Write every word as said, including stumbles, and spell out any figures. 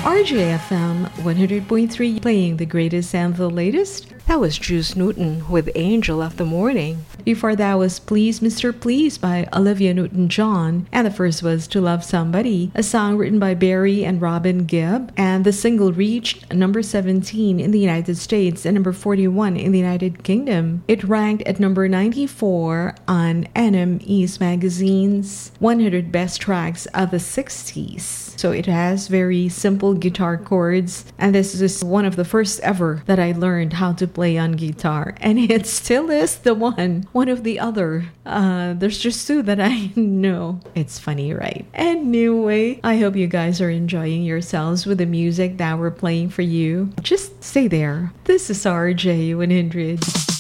R J F M one hundred point three, playing the greatest and the latest. That was Juice Newton with Angel of the Morning. Before that was Please Mister Please by Olivia Newton-John. And the first was To Love Somebody, a song written by Barry and Robin Gibb. And the single reached number seventeen in the United States and number forty-one in the United Kingdom. It ranked at number ninety-four on N M E's magazine's one hundred Best Tracks of the sixties. So it has very simple guitar chords. And this is one of the first ever that I learned how to play on guitar, and it still is the one one of the other uh there's just two that I know. It's funny, right? Anyway, I hope you guys are enjoying yourselves with the music that we're playing for you. Just stay there. This is R J one hundred.